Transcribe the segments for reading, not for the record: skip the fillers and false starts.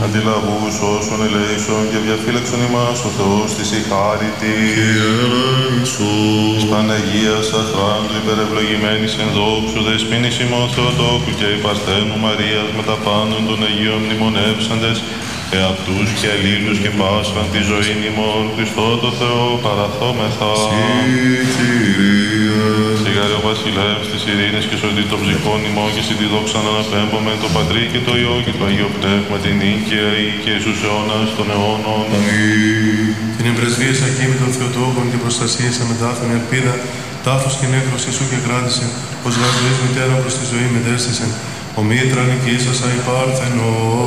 αντιλαβούς όσων ελέησον και διαφύλαξον ημάς ο Θεός της η χάριτη. Εις Παναγίας αχράντου υπερευλογημένης εν δόξου δεσποίνης ημών Θεοτόκου και η Παρθένου Μαρίας με τα πάντων των Αγίων μνημονεύσαντες, εαυτούς και αλλήλους και πάσχαν τη ζωήν ημών Χριστό το Θεό παραθόμεθα. Σιγάρε ο Βασιλεύς της ειρήνης και σωτή των ψυχών ημών και συ τη δόξα να αναπέμπουμε το Πατρί και το Υιό και το Αγίο Πνεύμα την νίκαια ή και εις τους αιώνας των αιώνων. Την εμπρεσβεία ακίμη των Θεοτόκων και προστασία σε μετάφθον ελπίδα, τάφος και νέκρος Ιησού και κράτησε, ως γραφής μητέρα προς τη ζωή μετέστησε. Ο μήτρα νικήσας αϊπάρθενο.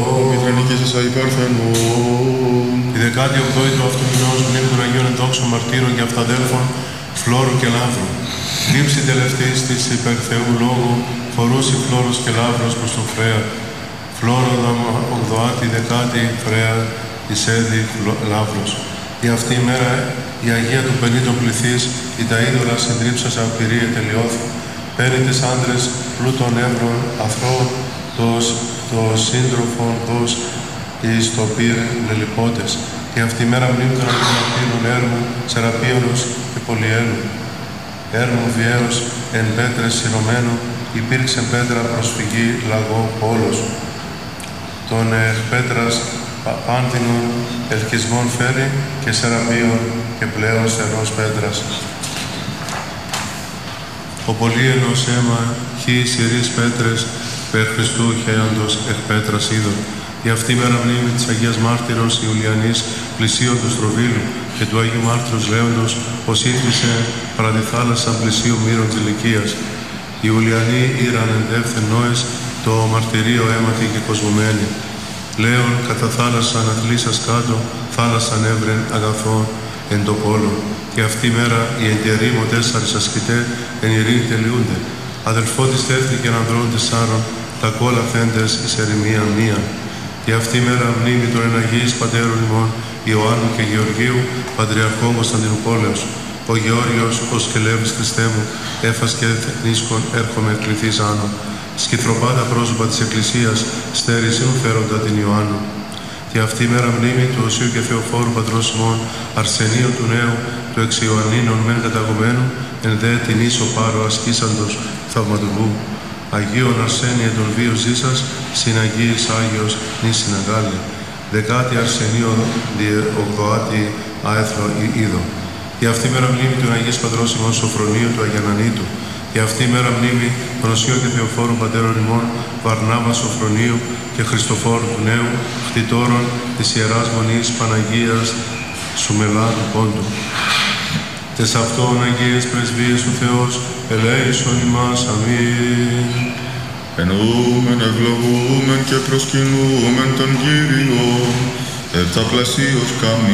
Η 18η του αυτού μηνός μνήμη των Αγίων Ενδόξων Μαρτύρων και Αυταδέλφων Φλόρου και Λαύρου. Λήψη τελευταίας της υπερ Θεού λόγου, φορούσι Φλόρος και Λαύρος προς τον Φρέα. Φλόρο 8η 10η Φρέα, εις έδι Λαύρος. Η αυτή η μέρα η Αγία του Πενήτων πληθής, η τα είδωλα συντρίψας απειρία τελειώθη. Παίρνει τις άντρες πλούτων εύρων, αθρώων, το σύντροφον δος εις το πύρ λελιπότες. Και αυτή η μέρα μνήμη των Αγίων Έρμου, Σεραπίωνος και Πολυέλου. Έρμου βιαίος εν πέτρες συνωμένου, υπήρξε πέτρα προσφυγή λαγό πόλος. Τον πέτρας πάνθινων ελκυσμών φέρει και Σεραπίων και πλέον στενός πέτρας. Ο πολύενος αίμα χει σειρείς πέτρες, περ Χριστού χέοντος εκ πέτρας είδων. Η αυτή μέρα μνήμη της Αγίας Μάρτυρος Ιουλιανής πλησίον του Στροβίλου και του Αγίου Μάρτυρος Λέοντος, ως ήθλισε παρά τη θάλασσα πλησίου μύρων της ηλικίας. Οι Ιουλιανοί ήραν εντεύθεν νόες το μαρτυρίο αίματι και κοσμωμένη. Λέων κατά θάλασσα αναθλήσας κάτω, θάλασσαν έβρεν αγαθών εν το πόλο. Και αυτή μέρα οι εντιερήμο 4 ασκητέ εν ειρήνη τελειούνται. Αδελφό της τέθηκεν ανδρών 4, τα κόλλα θέντες εις ερημία μία. Και αυτή μέρα μνήμη των εναγίης πατέρων ημών Ιωάννου και Γεωργίου, Πατριαρχών Κωνσταντινούπολεως. Ο Γεώργιος, ως κελεύης Χριστέ μου, έφας και νίσκον έρχομαι κληθείς άνω. Σκυθροπάτα πρόσωπα της Εκκλησίας, στέρι συμφέροντα την Ιωάννου. Και αυτή η μέρα μνήμη του Οσίου και Θεοφόρου Πατρός ημών, Αρσενίου του Νέου, του εξ Ιωαννίνων μεν καταγωμένου, εν δε την ίσο πάρο ασκήσαντος θαυματουργού. Αγίων Αρσένιε τον βίο ζήσας, συναγίης Άγιος νη συναγάλη. 10η Αρσενίου διε 8η άεθρο είδο. Και αυτή η μέρα μνήμη του Αγίας Πατρός ημών Σοφρονίου του Αγιανανίτου. Και αυτή η μέρα μνήμη των Οσίων και Θεοφόρων Πατέρων ημών Βαρνάβα Σοφρονίου και Χριστοφόρου του Νέου, κτητόρων της Ιεράς Μονής Παναγίας Σουμελά του Πόντου. Τες αυτών Αγίες Πρεσβείες ο Θεός, ελέησον ημάς, αμήν. Εννοούμεν, ευλογούμεν και προσκυνούμεν τον Κύριον, επταπλασίως καμνή